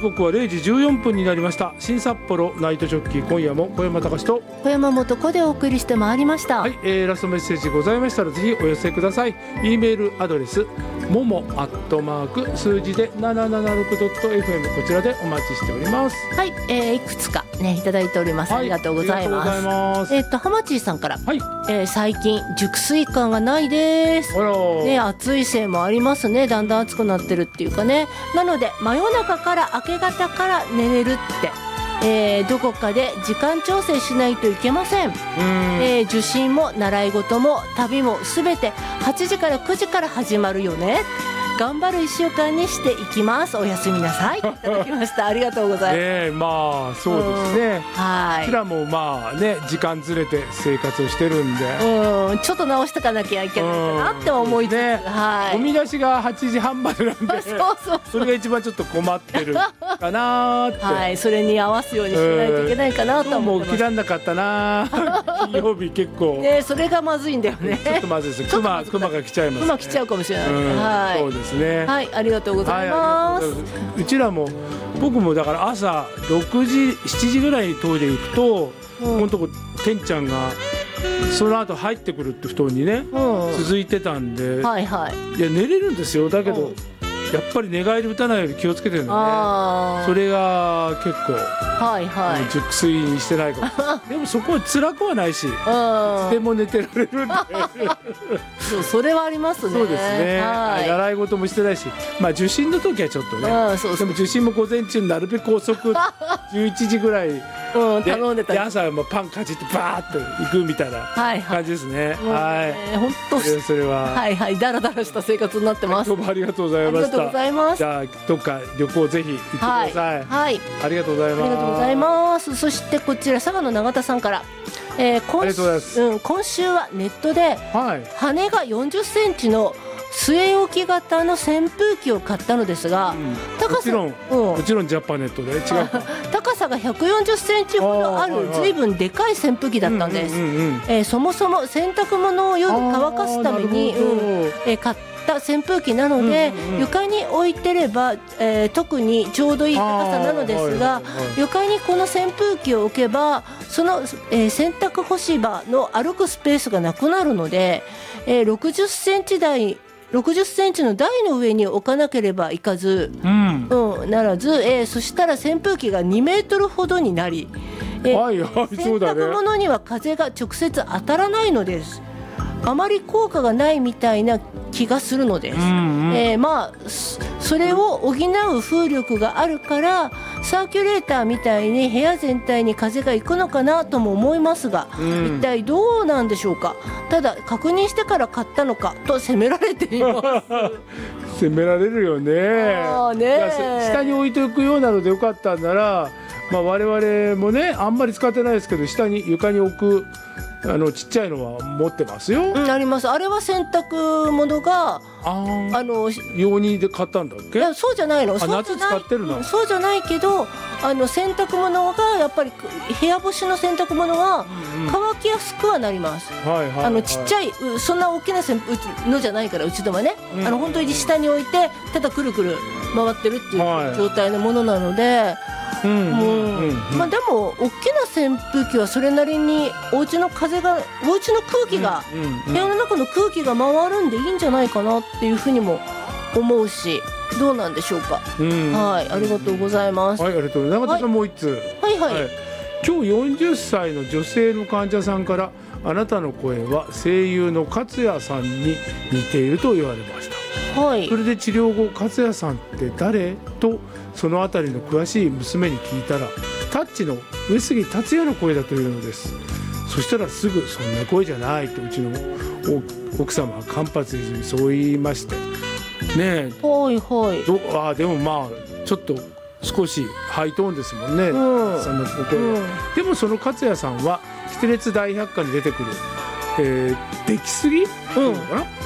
刻は0時14分になりました。新札幌ナイトジョッキー、今夜も小山隆と小山素子でお送りしてまいりました。 はい、ラストメッセージございましたらぜひお寄せください。 E メールアドレスもも数字で 776.fm、 こちらでお待ちしております。 はい、いくつかねいただいております。ありがとうございます。ハマチーさんから、はい、最近熟睡感がないです。ね、暑いせいもありますね。だんだん暑くなってるっていうかね。なので真夜中から明け方から寝れるって、どこかで時間調整しないといけません。受診も習い事も旅もすべて8時から9時から始まるよね。頑張る1週間にしていきます。おやすみなさい。いただきました。ありがとうございます。 まあそうですね。はい。こちらもまあね時間ずれて生活をしてるんで、 ちょっと直してかなきゃいけないかなって思いつつ、はい。 ゴミ出しが8時半までなんで、それが一番ちょっと困ってるかなって。はい。 それに合わすようにしないといけないかなと思ってます。 もう起きらんなかったな。金曜日結構。 ね、それがまずいんだよね。 ちょっとまずいです。熊が来ちゃいます。 熊来ちゃうかもしれない。はい。 そうですね。 はい、ありがとうございます。 うちらも僕もだから朝6時7時ぐらいにトイレ行くと、このとこてんちゃんがその後入ってくるって布団にね、続いてたんで、いや寝れるんですよ。だけどやっぱり寝返り打たないように気をつけてるんだね。それが結構熟睡にしてないかも。でもそこは辛くはないし、いつでも寝てられるんでそれはありますね。 そうですね。習い事もしてないし、まあ受診の時はちょっとね。でも受診も午前中なるべく遅く11時ぐらい頼んでた。 で朝もパンかじってバーッと行くみたいな感じですね。はい。 本当それはだらだらした生活になってます。 どうもありがとうございました。じゃあどっか旅行ぜひ行ってください。はい。ありがとうございます。 ありがとうございます。そしてこちら佐賀の永田さんから、今週はネットで羽が40センチの据え置き型の扇風機を買ったのですが、 もちろんジャパネットで違う高さが140センチほどある随分でかい扇風機だったんです。そもそも洗濯物を夜乾かすために買った扇風機なので、床に置いてれば、特にちょうどいい高さなのですが、床にこの扇風機を置けばその、洗濯干し場の歩くスペースがなくなるので、60センチの台の上に置かなければいかず、ならず、そしたら扇風機が2メートルほどになり、洗濯物には風が直接当たらないのです。あまり効果がないみたいな気がするのです。まあそれを補う風力があるからサーキュレーターみたいに部屋全体に風が行くのかなとも思いますが、一体どうなんでしょうか。ただ確認してから買ったのかと責められています責められるよね。下に置いておくようなのでよかったんなら、我々もねあんまり使ってないですけど床に置くちっちゃいのは持ってますよ。 あります。あれは洗濯物が用にで買ったんだっけ。 いやそうじゃないの。 夏使ってるの。 そうじゃないけど洗濯物がやっぱり部屋干しの洗濯物は乾きやすくはなります。ちっちゃいそんな大きなのじゃないから、うちではね、本当に下に置いてただくるくる回ってるっていう状態のものなので、でも大きな扇風機はそれなりにお家の空気が、部屋の中の空気が回るんでいいんじゃないかなっていうふうにも思うし、どうなんでしょうか。ありがとうございます。 ありがとう。永田さんもう一つ。今日40歳の女性の患者さんから、あなたの声は声優の勝也さんに似ていると言われました。それで治療後、勝也さんって誰とそのあたりの詳しい娘に聞いたら、タッチの上杉達也の声だというのです。そしたらすぐそんな声じゃないとうちの奥様は間髪入れずにそう言いましてね。でもちょっと少しハイトーンですもんね、その声は。でもその勝也さんはキテレツ大百科に出てくる出来すぎっていうのかな、